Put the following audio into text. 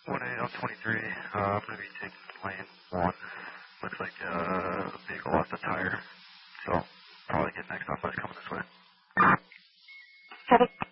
1-8 on 23. I'm going to be taking lane 1. Looks like the vehicle lost a tire. So, probably get next on bus coming this way. Copy.